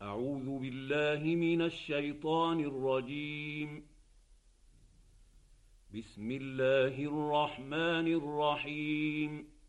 أعوذ بالله من الشيطان الرجيم. بسم الله الرحمن الرحيم.